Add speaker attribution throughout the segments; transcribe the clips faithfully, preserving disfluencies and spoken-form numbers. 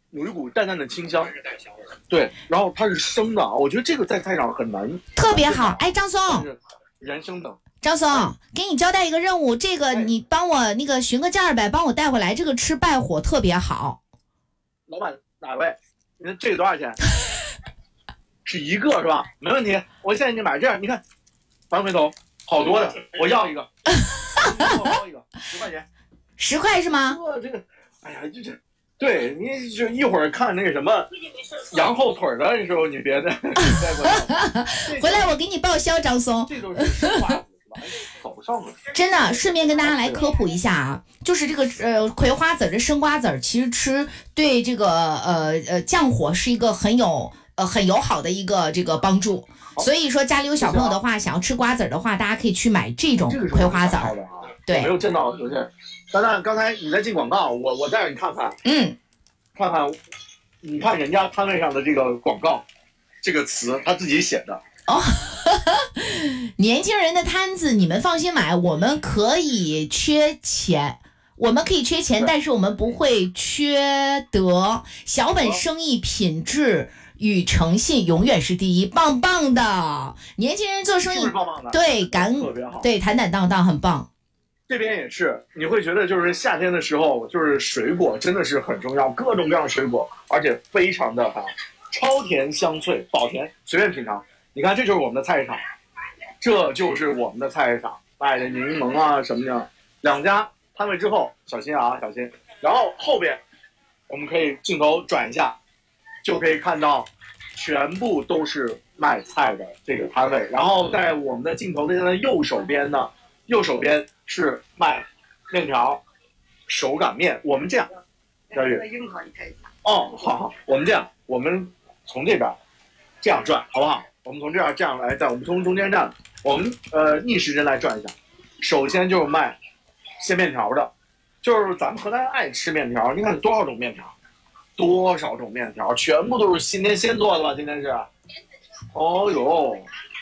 Speaker 1: 有一股淡淡的清香，对，然后它是生的啊，我觉得这个在菜场很难，
Speaker 2: 特别好。哎，张松，
Speaker 1: 原生的。
Speaker 2: 张松，给你交代一个任务，这个你帮我那个询个价呗，帮我带回来。这个吃败火特别好。
Speaker 1: 老板哪位？你看这个多少钱？是一个是吧？没问题，我现在给你买。这样你看，翻回头好多的，我要一个，我要一个，十块钱。
Speaker 2: 十块是吗？
Speaker 1: 这个，哎呀，这这。对，你就一会儿看那个什么羊后腿的时候，你别再再过来。
Speaker 2: 回来我给你报销，张松。
Speaker 1: 这都是生瓜子是吧？早上的。
Speaker 2: 真的，顺便跟大家来科普一下啊，就是这个呃葵花籽这生瓜子其实吃对这个呃呃降火是一个很有呃很友好的一个这个帮助。所以说家里有小朋友的话，想要吃瓜子的话，大家可以去买这种葵花籽。对，
Speaker 1: 没有见到有些。丹丹，刚才你在进广告，我我带着你看看，
Speaker 2: 嗯，
Speaker 1: 看看，你看人家摊位上的这个广告，这个词他自己写的
Speaker 2: 哦。年轻人的摊子，你们放心买，我们可以缺钱，我们可以缺钱，但是我们不会缺德。小本生意品质与诚信永远是第一，棒棒的。年轻人做生意，
Speaker 1: 是不是棒棒的？
Speaker 2: 对，敢对坦坦荡荡，很棒。
Speaker 1: 这边也是，你会觉得就是夏天的时候，就是水果真的是很重要，各种各样的水果，而且非常的哈，超甜香脆，保甜，随便品尝。你看，这就是我们的菜市场，这就是我们的菜市场卖的柠檬啊什么的。两家摊位之后，小心啊，小心。然后后边我们可以镜头转一下，就可以看到全部都是卖菜的这个摊位。然后在我们的镜头的右手边呢，右手边是卖面条、手擀面。我们这样，小雨，哦，好好，我们这样，我们从这边这样转，好不好？我们从这样这样来，在我们从中间站，我们呃逆时针来转一下。首先就是卖鲜面条的，就是咱们河南爱吃面条，你看多少种面条，多少种面条，全部都是今天现做的吧？今天是，哦哟。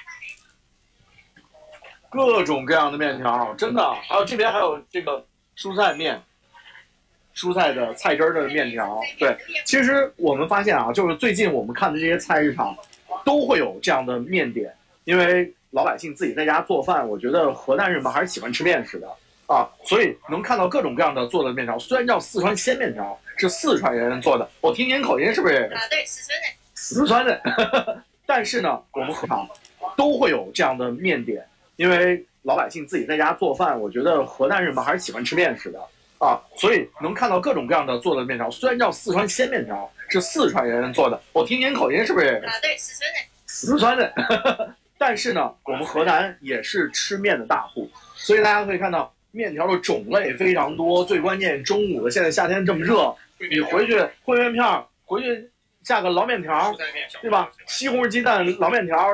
Speaker 1: 各种各样的面条，真的，还有这边还有这个蔬菜面，蔬菜的菜汁儿的面条。对，其实我们发现啊，就是最近我们看的这些菜市场，都会有这样的面点，因为老百姓自己在家做饭，我觉得河南人们还是喜欢吃面食的啊，所以能看到各种各样的做的面条。虽然叫四川鲜面条，是四川人做的，我听您口音是不是？
Speaker 3: 啊，对，四川人。
Speaker 1: 四川人，但是呢，我们河南都会有这样的面点。因为老百姓自己在家做饭，我觉得河南人们还是喜欢吃面食的啊，所以能看到各种各样的做的面条。虽然叫四川鲜面条，是四川人做的，我听您口音是不是？
Speaker 3: 啊，对，四川人。
Speaker 1: 四川人，但是呢，我们河南也是吃面的大户，所以大家可以看到面条的种类非常多。最关键，中午的现在夏天这么热，你回去烩面片，回去下个捞面条，对吧？西红柿鸡蛋捞面条。